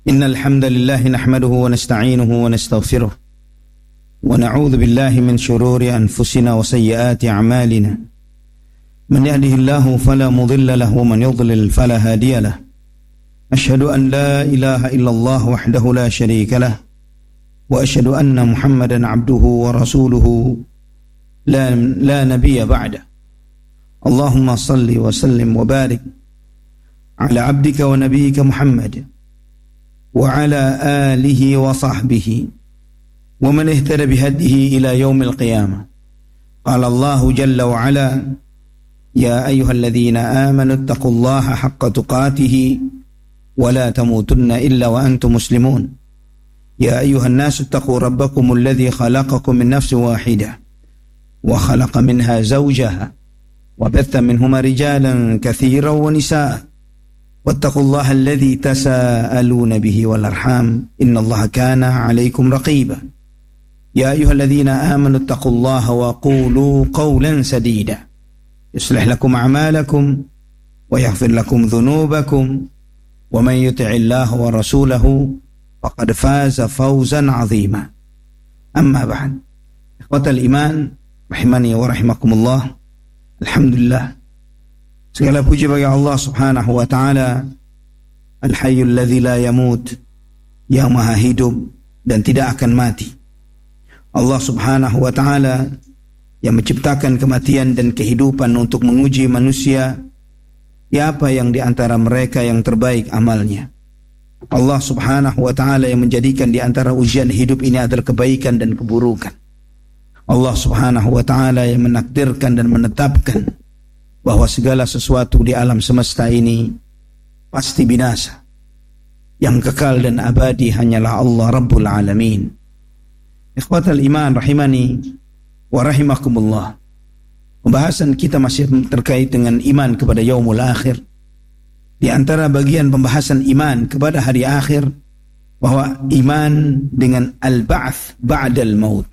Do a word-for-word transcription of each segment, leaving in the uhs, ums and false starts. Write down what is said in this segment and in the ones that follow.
إن الحمد لله نحمده ونستعينه ونستغفره ونعوذ بالله من شرور أنفسنا وسيئات أعمالنا من يهده الله فلا مضل له ومن يضلل فلا هادي له أشهد أن لا إله إلا الله وحده لا شريك له وأشهد أن محمدا عبده ورسوله لا, لا نبي بعده اللهم صل وسلم وبارك على عبدك ونبيك محمد وعلى آله وصحبه ومن اهتدى بهديه إلى يوم القيامة. قال الله جل وعلا: يا أيها الذين آمنوا اتقوا الله حق تقاته ولا تموتن إلا وأنتم مسلمون. يا أيها الناس اتقوا ربكم الذي خلقكم من نفس واحدة وخلق منها زوجها وبث منهما رجالا كثيرا ونساء واتقوا الله الذي تساءلون به والأرحام إن الله كان عليكم رقيبا. يا أيها الذين آمنوا اتقوا الله وقولوا قولا سديدا يصلح لكم أعمالكم ويغفر لكم ذنوبكم ومن يطع الله ورسوله فقد فاز فوزا عظيما. أما بعد، إخوة الإيمان رحمني ورحمكم الله. Alhamdulillah, segala puji bagi Allah subhanahu wa ta'ala, Al-Hayyul ladzi la yamut, yang maha hidup dan tidak akan mati. Allah subhanahu wa ta'ala yang menciptakan kematian dan kehidupan untuk menguji manusia, siapa yang di antara mereka yang terbaik amalnya. Allah subhanahu wa ta'ala yang menjadikan di antara ujian hidup ini adalah kebaikan dan keburukan. Allah subhanahu wa ta'ala yang menakdirkan dan menetapkan bahawa segala sesuatu di alam semesta ini pasti binasa. Yang kekal dan abadi hanyalah Allah Rabbul Alamin. Ikhwatal iman rahimani wa rahimakumullah. Pembahasan kita masih terkait dengan iman kepada yaumul akhir. Di antara bagian pembahasan iman kepada hari akhir, bahwa iman dengan al-ba'ats ba'dal maut.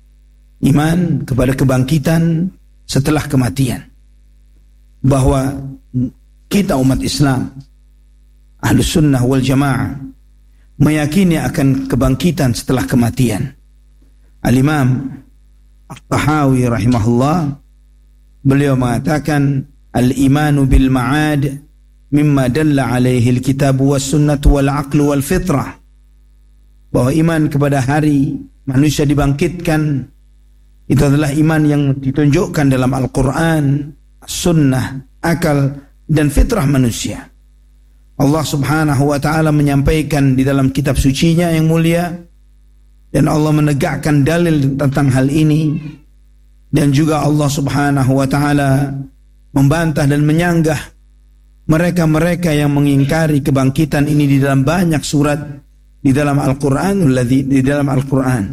Iman kepada kebangkitan setelah kematian. Bahawa kita umat Islam, Ahlus Sunnah wal Jamaah, meyakini akan kebangkitan setelah kematian. Al-Imam At-Tahawi rahimahullah, beliau mengatakan, al-imanu bil ma'ad mimma dalla alaihi al-kitab was sunnah wal aql wal fitrah. Bahawa iman kepada hari manusia dibangkitkan itu adalah iman yang ditunjukkan dalam Al-Quran, Sunnah, akal dan fitrah manusia. Allah subhanahu wa ta'ala menyampaikan di dalam kitab sucinya yang mulia, dan Allah menegakkan dalil tentang hal ini. Dan juga Allah subhanahu wa ta'ala membantah dan menyanggah mereka-mereka yang mengingkari kebangkitan ini di dalam banyak surat di dalam Al-Quran, di dalam Al-Quran.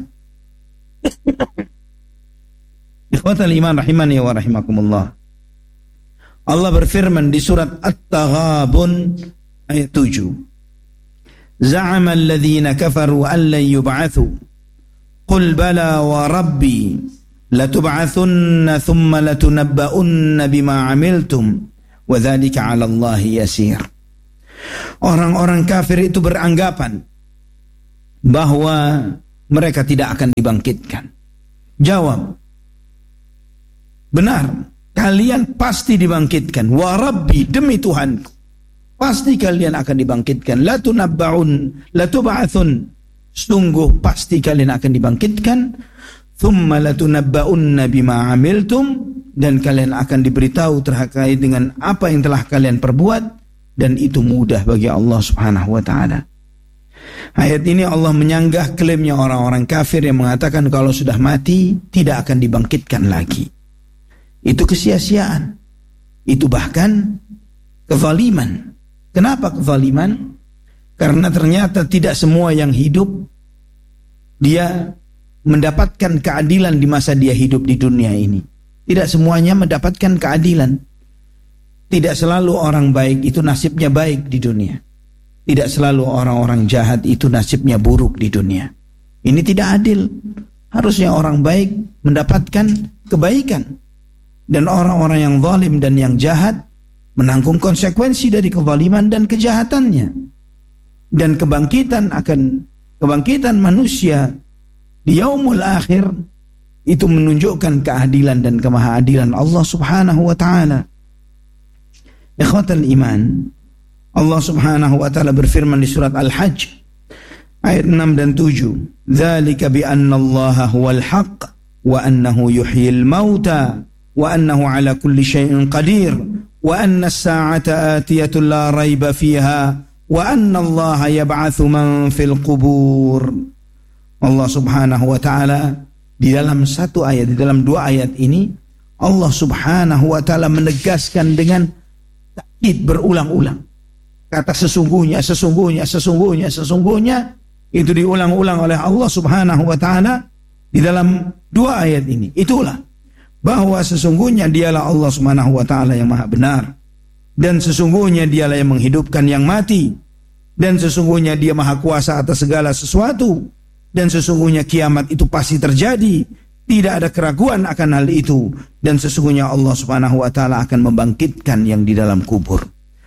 Ikhwatal iman rahimani wa rahimakumullah. Allah berfirman di surat At-Taghabun ayat tujuh. Za'ama alladhina kafaru an lan yub'athu. Qul bala wa rabbi latub'athunna thumma latunabba'unna bima 'amiltum wa dhalika 'ala Allahi yasir. Orang-orang kafir itu beranggapan bahwa mereka tidak akan dibangkitkan. Jawab, benar, kalian pasti dibangkitkan. Wa rabbi, demi Tuhanku, pasti kalian akan dibangkitkan. La tunabba'un, la tub'atsun, sungguh pasti kalian akan dibangkitkan. Thumma la tunabba'unna bima 'amiltum, dan kalian akan diberitahu terkait dengan apa yang telah kalian perbuat, dan itu mudah bagi Allah subhanahu wa ta'ala. Ayat ini Allah menyanggah klaimnya orang-orang kafir yang mengatakan kalau sudah mati tidak akan dibangkitkan lagi. Itu kesia-siaan. Itu bahkan kezaliman. Kenapa kezaliman? Karena ternyata tidak semua yang hidup dia mendapatkan keadilan di masa dia hidup di dunia ini. Tidak semuanya mendapatkan keadilan. Tidak selalu orang baik itu nasibnya baik di dunia. Tidak selalu orang-orang jahat itu nasibnya buruk di dunia. Ini tidak adil. Harusnya orang baik mendapatkan kebaikan, dan orang-orang yang zalim dan yang jahat menanggung konsekuensi dari kezaliman dan kejahatannya. dan kebangkitan akan kebangkitan manusia di yaumul akhir itu menunjukkan keadilan dan kemahaadilan Allah Subhanahu wa taala. Ikhwatal iman, Allah Subhanahu wa taala berfirman di surat Al-Hajj ayat enam dan tujuh, "Dzalika bi anna Allaha huwal haqq wa annahu yuhyil mauta wa annahu ala kulli syai'in qadir wa anna as-sa'ata atiyatun la raiba fiha wa anna Allaha yab'atsu man fil qubur." Allah Subhanahu wa taala di dalam satu ayat, di dalam dua ayat ini Allah Subhanahu wa taala menegaskan dengan takkid berulang-ulang. Kata sesungguhnya, sesungguhnya, sesungguhnya, sesungguhnya itu diulang-ulang oleh Allah Subhanahu wa taala di dalam dua ayat ini. Itulah bahwa sesungguhnya dialah Allah Subhanahu wa taala yang maha benar, dan sesungguhnya dialah yang menghidupkan yang mati, dan sesungguhnya dia maha kuasa atas segala sesuatu, dan sesungguhnya kiamat itu pasti terjadi, tidak ada keraguan akan hal itu, dan sesungguhnya Allah Subhanahu wa taala akan membangkitkan yang di dalam kubur.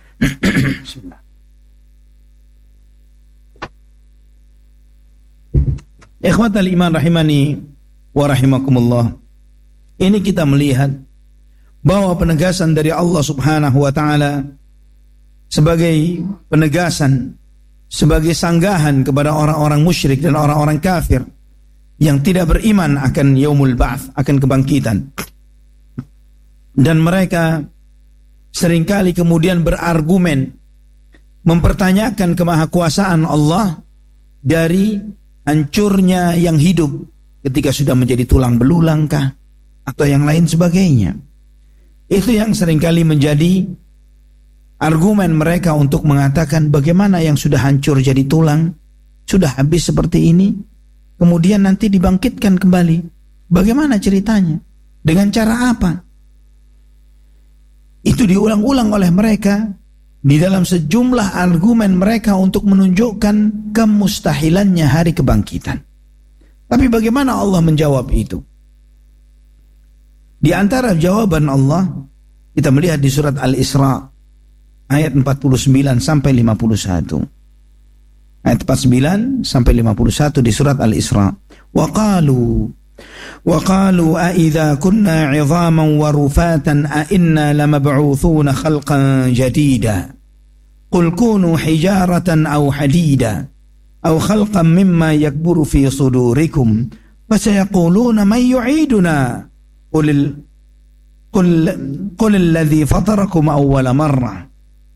Ikhwatal iman rahimani wa rahimakumullah. Ini kita melihat bahwa penegasan dari Allah Subhanahu wa taala sebagai penegasan, sebagai sanggahan kepada orang-orang musyrik dan orang-orang kafir yang tidak beriman akan yaumul ba'ts, akan kebangkitan. Dan mereka seringkali kemudian berargumen mempertanyakan kemahakuasaan Allah dari hancurnya yang hidup ketika sudah menjadi tulang belulang kah atau yang lain sebagainya. Itu yang seringkali menjadi argumen mereka untuk mengatakan bagaimana yang sudah hancur jadi tulang, sudah habis seperti ini, kemudian nanti dibangkitkan kembali. Bagaimana ceritanya? Dengan cara apa? Itu diulang-ulang oleh mereka di dalam sejumlah argumen mereka untuk menunjukkan kemustahilannya hari kebangkitan. Tapi bagaimana Allah menjawab itu? Di antara jawaban Allah, kita melihat di surat Al-Isra ayat empat puluh sembilan sampai lima puluh satu. Ayat empat puluh sembilan sampai lima puluh satu di surat Al-Isra. Wa qalu wa qalu a idza kunna 'idhaman wa rufatan a inna lamab'uthuna khalqan jadida. Qul kunu hijaratan aw hadida aw khalqan mimma yakburu fi sudurikum fasayaquluna man yu'iduna qul qul qul alladhi fatarakum awwala marrah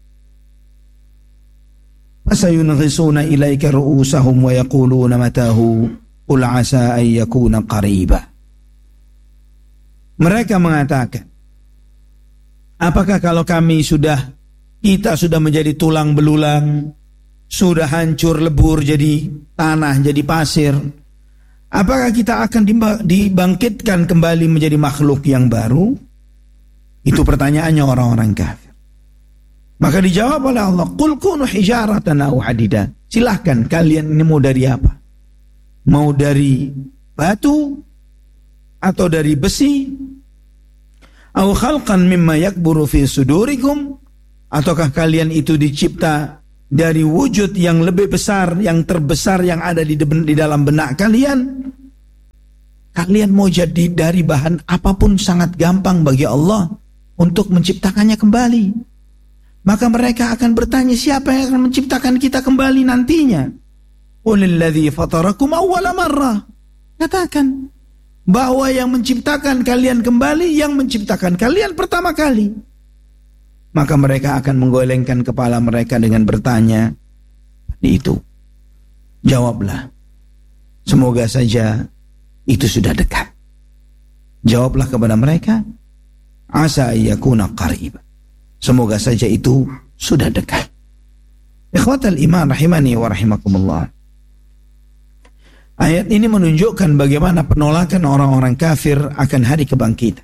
fasayunghisuna ilayka ru'usahum wa yaquluna matahu qul asa an yakuna qariba. Mereka mengatakan, apakah kalau kami sudah kita sudah menjadi tulang belulang, sudah hancur lebur jadi tanah, jadi pasir, apakah kita akan dibangkitkan kembali menjadi makhluk yang baru? Itu pertanyaannya orang-orang kafir. Maka dijawab oleh Allah, qul kunu hijaratan aw hadida. Silahkan kalian ini mau dari apa? Mau dari batu atau dari besi? Aw khalqan mimma yakburu fi sudurikum, ataukah kalian itu dicipta dari wujud yang lebih besar, yang terbesar yang ada di, di dalam benak kalian? Kalian mau jadi dari bahan apapun sangat gampang bagi Allah untuk menciptakannya kembali. Maka mereka akan bertanya, siapa yang akan menciptakan kita kembali nantinya? Qulilladzi fatarakum awwala marrah. Katakan bahwa yang menciptakan kalian kembali, yang menciptakan kalian pertama kali. Maka mereka akan menggolengkan kepala mereka dengan bertanya, itu jawablah, semoga saja itu sudah dekat. Jawablah kepada mereka, asa yakuna qariba, semoga saja itu sudah dekat. Ikhwatal iman rahimani wa rahimakumullah. Ayat ini menunjukkan bagaimana penolakan orang-orang kafir akan hari kebangkitan,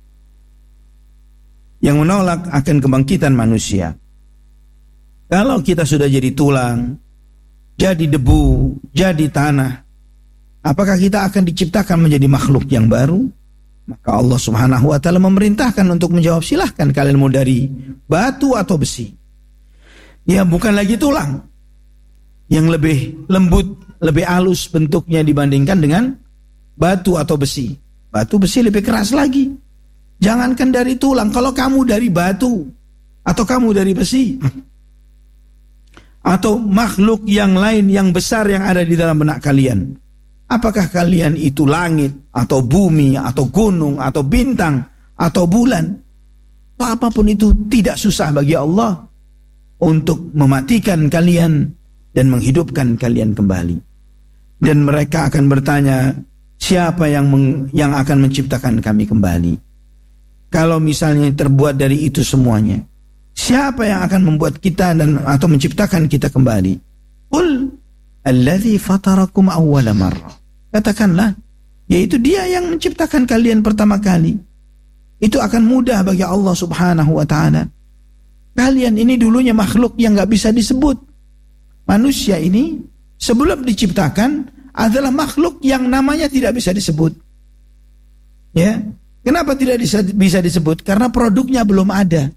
yang menolak akan kebangkitan manusia. Kalau kita sudah jadi tulang, jadi debu, jadi tanah, apakah kita akan diciptakan menjadi makhluk yang baru? Maka Allah Subhanahu wa taala memerintahkan untuk menjawab, silahkan kalian mau dari batu atau besi. Ya bukan lagi tulang, yang lebih lembut, lebih halus bentuknya dibandingkan dengan batu atau besi. Batu besi lebih keras lagi. Jangankan dari tulang, kalau kamu dari batu atau kamu dari besi atau makhluk yang lain yang besar yang ada di dalam benak kalian, apakah kalian itu langit atau bumi atau gunung atau bintang atau bulan, apapun itu tidak susah bagi Allah untuk mematikan kalian dan menghidupkan kalian kembali. Dan mereka akan bertanya, siapa yang meng, yang akan menciptakan kami kembali? Kalau misalnya terbuat dari itu semuanya, siapa yang akan membuat kita dan atau menciptakan kita kembali? Qul alladzi fatarakum awwala marrah. Katakanlah, yaitu Dia yang menciptakan kalian pertama kali. Itu akan mudah bagi Allah Subhanahu wa taala. Kalian ini dulunya makhluk yang enggak bisa disebut. Manusia ini sebelum diciptakan adalah makhluk yang namanya tidak bisa disebut. Ya. Kenapa tidak bisa, bisa disebut? Karena produknya belum ada.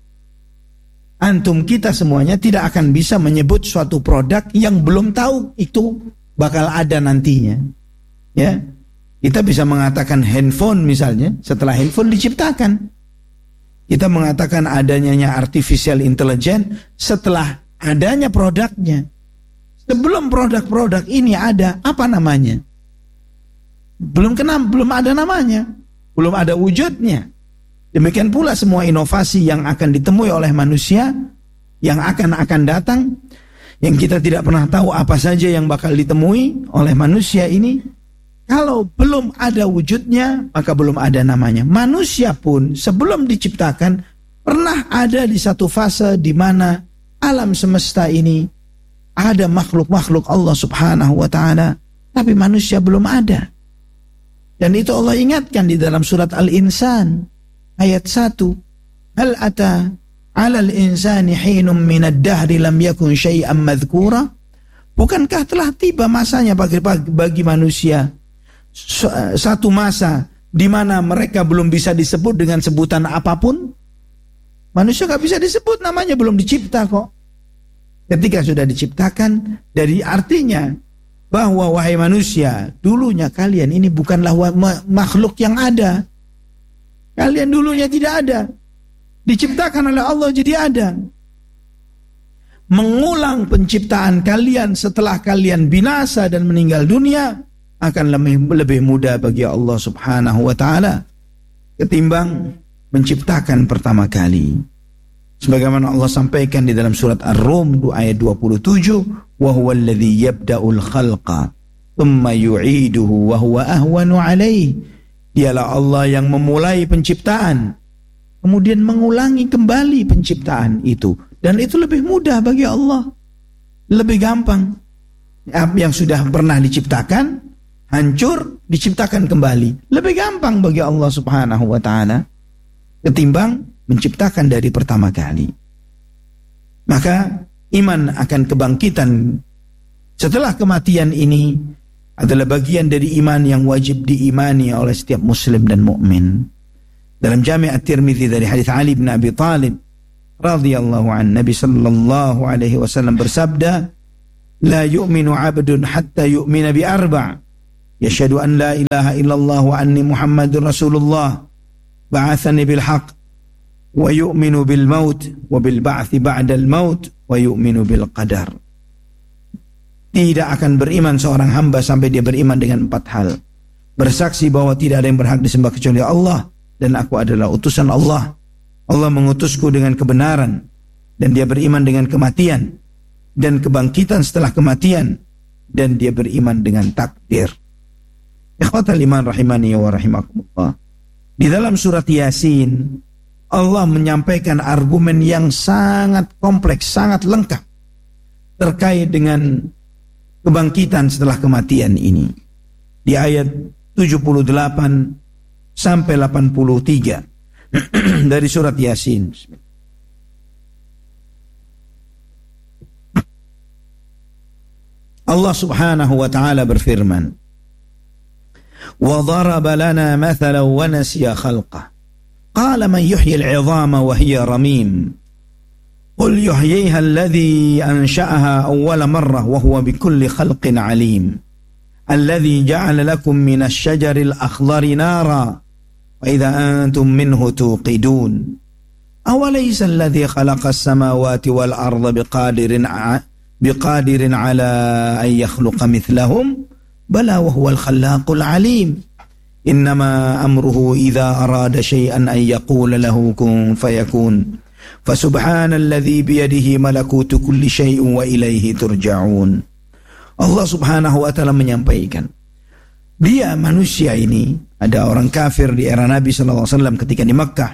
Antum kita semuanya tidak akan bisa menyebut suatu produk yang belum tahu itu bakal ada nantinya. Ya. Kita bisa mengatakan handphone misalnya setelah handphone diciptakan. Kita mengatakan adanya artificial intelligence setelah adanya produknya. Sebelum produk-produk ini ada, apa namanya? Belum kenal, belum ada namanya. Belum ada wujudnya. Demikian pula semua inovasi yang akan ditemui oleh manusia, yang akan akan datang, yang kita tidak pernah tahu apa saja yang bakal ditemui oleh manusia ini, kalau belum ada wujudnya, maka belum ada namanya. Manusia pun sebelum diciptakan pernah ada di satu fase di mana alam semesta ini ada makhluk-makhluk Allah Subhanahu wa taala, tapi manusia belum ada. Dan itu Allah ingatkan di dalam surat Al-Insan ayat satu. Hal ata 'alal insani hinum minad dahri lam yakun syai'an madhkura? Bukankah telah tiba masanya bagi, bagi manusia satu masa di mana mereka belum bisa disebut dengan sebutan apapun? Manusia gak bisa disebut, namanya belum dicipta kok. Ketika sudah diciptakan, dari artinya bahwa wahai manusia, dulunya kalian ini bukanlah makhluk yang ada. Kalian dulunya tidak ada. Diciptakan oleh Allah jadi ada. Mengulang penciptaan kalian setelah kalian binasa dan meninggal dunia akan lebih, lebih mudah bagi Allah Subhanahu wa taala ketimbang menciptakan pertama kali. Sebagaimana Allah sampaikan di dalam surat Ar-Rum ayat dua puluh tujuh, wa huwal ladzi yabda'ul khalqa tsumma yu'iduhu wa huwa ahwanu 'alaihi. Dialah Allah yang memulai penciptaan kemudian mengulangi kembali penciptaan itu, dan itu lebih mudah bagi Allah. Lebih gampang. Yang sudah pernah diciptakan hancur, diciptakan kembali. Lebih gampang bagi Allah Subhanahu wa taala ketimbang menciptakan dari pertama kali. Maka iman akan kebangkitan setelah kematian ini adalah bagian dari iman yang wajib diimani oleh setiap muslim dan mukmin. Dalam Jami' At-Tirmidzi dari hadis Ali bin Abi Thalib radhiyallahu an, Nabi sallallahu alaihi wasallam bersabda, "La yu'minu 'abdun hatta yu'mina bi arba'. Yashhadu an la ilaha illallah wa anni Muhammadur Rasulullah, ba'athani bil haqq, wa yu'minu bil maut wa bil ba'thi ba'dal maut wa yu'minu bil qadar." Tidak akan beriman seorang hamba sampai dia beriman dengan empat hal. Bersaksi bahwa tidak ada yang berhak disembah kecuali Allah, dan aku adalah utusan Allah. Allah mengutusku dengan kebenaran, dan dia beriman dengan kematian dan kebangkitan setelah kematian, dan dia beriman dengan takdir. Ikhwatal iman rahimani wa rahimakumullah. Di dalam surat Yasin Allah menyampaikan argumen yang sangat kompleks, sangat lengkap terkait dengan kebangkitan setelah kematian ini. Di ayat tujuh puluh delapan sampai delapan puluh tiga dari surat Yasin. Allah Subhanahu wa taala berfirman, "Wa daraba lana mathalan wa nasiya khalqah. Qala man yuhyi al-'idhama wa hiya ramim. Qul yuhyiha alladhi ansha'aha awwala marrah wa huwa bikulli khalqin alim. Alladhi ja'ala lakum minasy syajaril akhdari nara wa idza antum minhu tuqidun. Awalaysa alladhi khalaqas samawati wal arda biqadirin biqadirin ala an yakhluqa mithlahum bala wa huwal khallaqul alim. Innama amruhu idza arada syai'an an yaqula lahu kun fayakun. Fasubhanalladzi biyadihi malakutu kulli syai'in wa ilaihi turja'un. Allah Subhanahu wa taala menyampaikan, dia manusia ini, ada orang kafir di era Nabi sallallahu alaihi wasallam ketika di Makkah,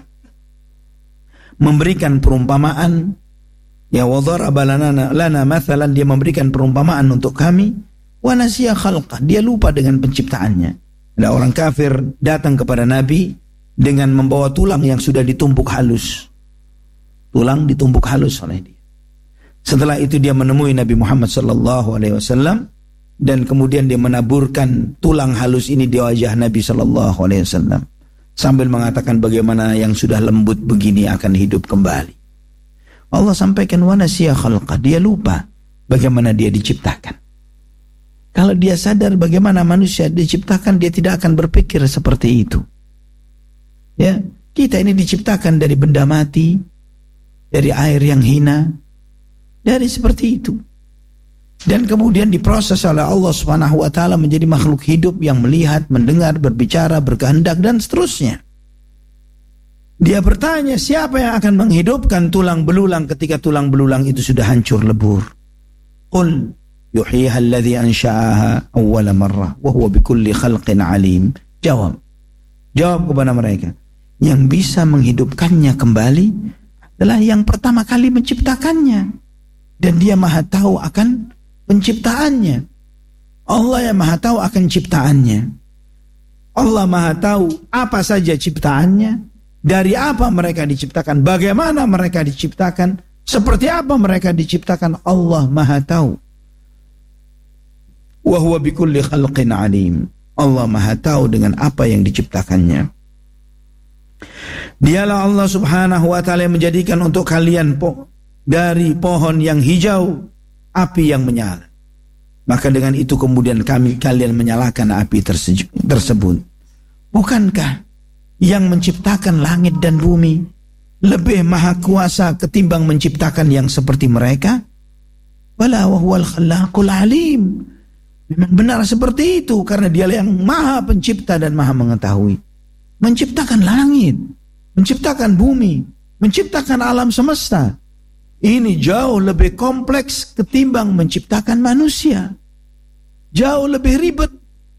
memberikan perumpamaan, ya wadharaba lana lana mathalan, dia memberikan perumpamaan untuk kami, wa nasiya khalqah, dia lupa dengan penciptaannya. Ada orang kafir datang kepada Nabi dengan membawa tulang yang sudah ditumpuk halus. Tulang ditumpuk halus oleh dia. Setelah itu dia menemui Nabi Muhammad sallallahu alaihi wasallam dan kemudian dia menaburkan tulang halus ini di wajah Nabi sallallahu alaihi wasallam sambil mengatakan bagaimana yang sudah lembut begini akan hidup kembali. Allah sampaikan wa nasiya khalqah, dia lupa bagaimana dia diciptakan. Kalau dia sadar bagaimana manusia diciptakan, dia tidak akan berpikir seperti itu. Ya, kita ini diciptakan dari benda mati, dari air yang hina, dari seperti itu. Dan kemudian diproses oleh Allah Subhanahu wa taala menjadi makhluk hidup yang melihat, mendengar, berbicara, berkehendak dan seterusnya. Dia bertanya, siapa yang akan menghidupkan tulang belulang ketika tulang belulang itu sudah hancur lebur? Qul yuhyiha alladhi ansha'aha awwala marrah wa huwa bikulli khalqin alim. Jawab. Jawab kepada mereka, yang bisa menghidupkannya kembali adalah yang pertama kali menciptakannya, dan dia maha tahu akan penciptaannya. Allah yang maha tahu akan ciptaannya. Allah maha tahu apa saja ciptaannya, dari apa mereka diciptakan, bagaimana mereka diciptakan, seperti apa mereka diciptakan. Allah maha tahu. Wa huwa bikulli khalqin alim. Allah maha tahu dengan apa yang diciptakannya. Dialah Allah Subhanahu wa taala yang menjadikan untuk kalian po- dari pohon yang hijau api yang menyala. Maka dengan itu kemudian kami kalian menyalakan api terse- tersebut. Bukankah yang menciptakan langit dan bumi lebih maha kuasa ketimbang menciptakan yang seperti mereka? Wala wa huwal khallaqul alim. Memang benar seperti itu, karena dialah yang maha pencipta dan maha mengetahui. Menciptakan langit, menciptakan bumi, menciptakan alam semesta. Ini jauh lebih kompleks ketimbang menciptakan manusia. Jauh lebih ribet.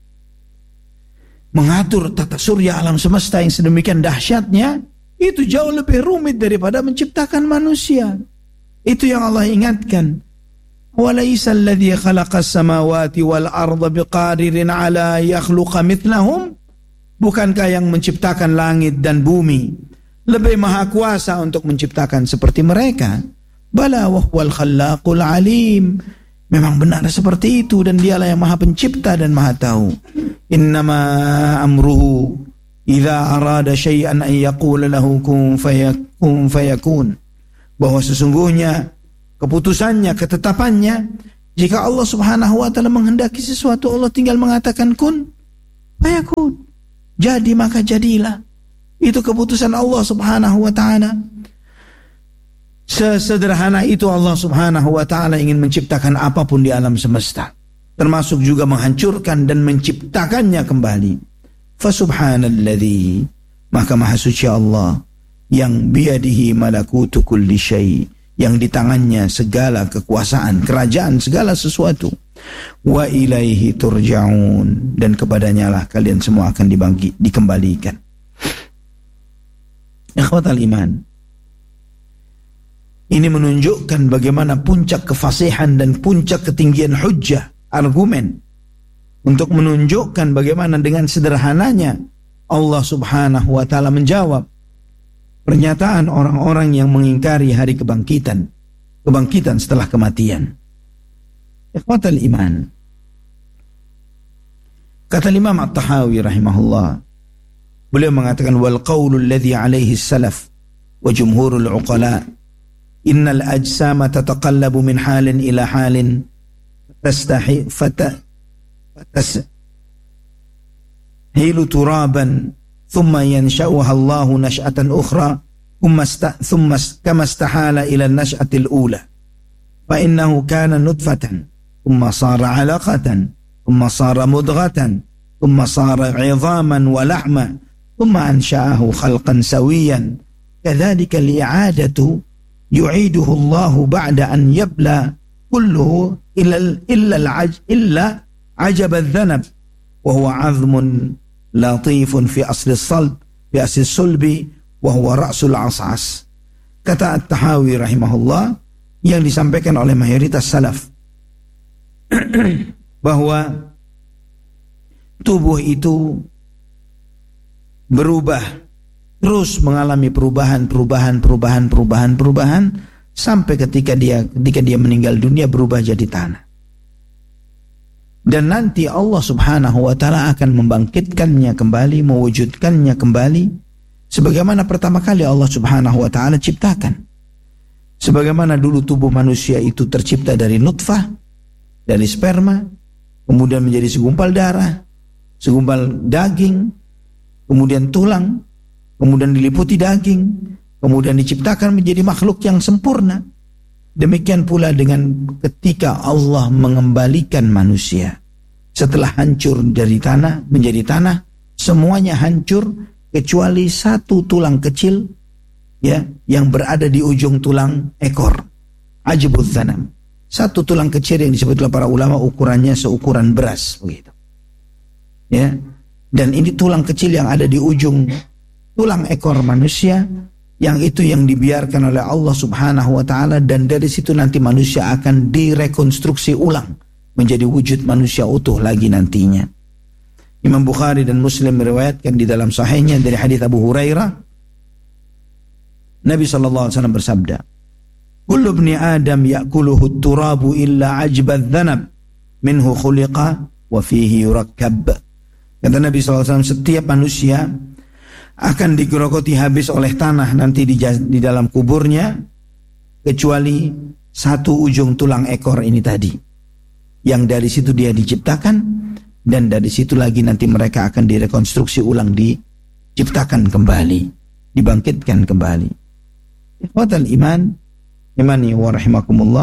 Mengatur tata surya alam semesta yang sedemikian dahsyatnya, itu jauh lebih rumit daripada menciptakan manusia. Itu yang Allah ingatkan. Walaysa alladhi khalaqas samawati wal arda biqadirin ala yakhluqa mithlahum. Bukankah yang menciptakan langit dan bumi lebih maha kuasa untuk menciptakan seperti mereka? Bala wa huwal khallaqul alim. Memang benar seperti itu, dan dialah yang maha pencipta dan maha tahu. Innama amruhu idza arada syai'an an yaqula lahu kun fayakun fayakun. Bahwa sesungguhnya keputusannya, ketetapannya, jika Allah Subhanahu wa taala menghendaki sesuatu, Allah tinggal mengatakan kun fayakun. Jadi maka jadilah. Itu keputusan Allah Subhanahu wa taala. Sesederhana itu Allah Subhanahu wa taala ingin menciptakan apapun di alam semesta, termasuk juga menghancurkan dan menciptakannya kembali. Fasubhanalladzi, maka maha suci Allah yang biyadihi malakutu kulli syai', yang di tangannya segala kekuasaan, kerajaan segala sesuatu. Wa ilaihi turja'un, dan kepadanya lah kalian semua akan dibagi, dikembalikan. Ikhwatal iman, ini menunjukkan bagaimana puncak kefasihan dan puncak ketinggian hujjah, argumen, untuk menunjukkan bagaimana dengan sederhananya Allah Subhanahu wa taala menjawab pernyataan orang-orang yang mengingkari hari kebangkitan, kebangkitan setelah kematian. Ikhwatal iman, kata Imam At-Tahawi rahimahullah, beliau mengatakan wal qaulul ladzi alaihi salaf wa jumhurul uqala innal ajsama tataqallabu min halin ila halin tastahi fata fatas hilu turaban thumma yansha'uha Allahu nash'atan ukhra thumma thumma kama istahala ila an-nash'atil ula fa innahu kana nutfatan thumma sara 'alaqatan thumma sara mudghatan thumma sara 'idhaman wa lahma thumma ansha'ahu khalqan sawiyan kadzalika li'adatu yu'iduhu Allahu ba'da an yabla kulluhu illa illa al-'aj illa 'ajab adh-dhanab wa huwa 'azmun latifun fi asli salb fi asli sulbi wa huwa ra'sul asas. Kata At-Tahawi rahimahullah yang disampaikan oleh mayoritas salaf bahwa tubuh itu berubah, terus mengalami perubahan, perubahan, perubahan, perubahan, perubahan sampai ketika dia ketika dia meninggal dunia berubah jadi tanah. Dan nanti Allah subhanahu wa ta'ala akan membangkitkannya kembali, mewujudkannya kembali sebagaimana pertama kali Allah subhanahu wa ta'ala ciptakan. Sebagaimana dulu tubuh manusia itu tercipta dari nutfah, dari sperma, kemudian menjadi segumpal darah, segumpal daging, kemudian tulang, kemudian diliputi daging, kemudian diciptakan menjadi makhluk yang sempurna. Demikian pula dengan ketika Allah mengembalikan manusia setelah hancur dari tanah menjadi tanah, semuanya hancur kecuali satu tulang kecil ya yang berada di ujung tulang ekor, ajbudz dzanam. Satu tulang kecil yang disebut oleh para ulama ukurannya seukuran beras begitu. Ya. Dan ini tulang kecil yang ada di ujung tulang ekor manusia, yang itu yang dibiarkan oleh Allah subhanahu wa ta'ala, dan dari situ nanti manusia akan direkonstruksi ulang menjadi wujud manusia utuh lagi nantinya. Imam Bukhari dan Muslim meriwayatkan di dalam sahihnya dari hadis Abu Hurairah, Nabi sallallahu alaihi wasallam bersabda, kullu ibni Adam ya'kuluhu at-turabu illa ajbadz dhanab minhu khuliqa wa fihi yurakkab. Kata Nabi sallallahu alaihi wasallam, setiap manusia akan digerogoti habis oleh tanah nanti di, di dalam kuburnya kecuali satu ujung tulang ekor ini tadi, yang dari situ dia diciptakan, dan dari situ lagi nanti mereka akan direkonstruksi ulang, diciptakan kembali, dibangkitkan kembali. Ikhwatal iman, imani wa rahimakumullah.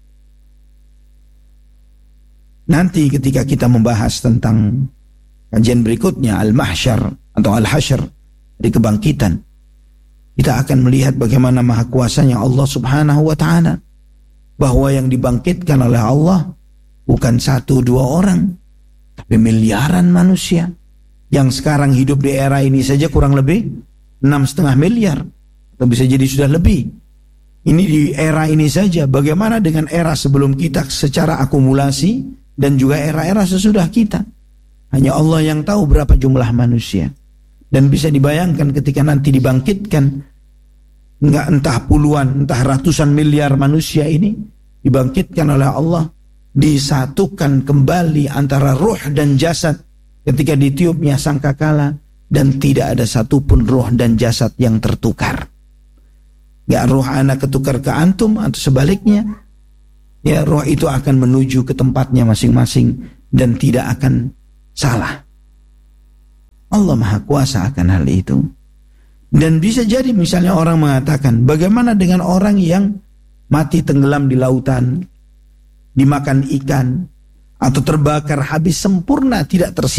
Nanti ketika kita membahas tentang kajian berikutnya al-mahsyar atau al-hasyr, di kebangkitan, kita akan melihat bagaimana maha kuasanya Allah subhanahu wa ta'ala, bahwa yang dibangkitkan oleh Allah bukan satu dua orang, tapi miliaran manusia yang sekarang hidup di era ini saja kurang lebih enam setengah miliar, atau bisa jadi sudah lebih. Ini di era ini saja, bagaimana dengan era sebelum kita secara akumulasi dan juga era-era sesudah kita. Hanya Allah yang tahu berapa jumlah manusia. Dan bisa dibayangkan ketika nanti dibangkitkan, enggak entah puluhan, entah ratusan miliar manusia ini dibangkitkan oleh Allah, disatukan kembali antara ruh dan jasad ketika ditiupnya sangkakala, dan tidak ada satupun ruh dan jasad yang tertukar. Enggak ruh anak ketukar ke antum atau sebaliknya. Ya, ruh itu akan menuju ke tempatnya masing-masing dan tidak akan salah. Allah maha kuasa akan hal itu. Dan bisa jadi misalnya orang mengatakan, bagaimana dengan orang yang mati tenggelam di lautan, dimakan ikan, atau terbakar habis sempurna, tidak tersisa